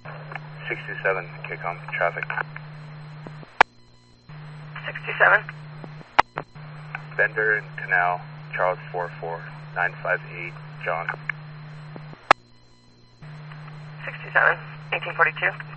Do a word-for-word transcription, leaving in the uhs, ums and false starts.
six two seven, K COM, traffic. six two seven. Bender and Canal, Charles four four, nine five eight, John. six two seven, eighteen forty-two.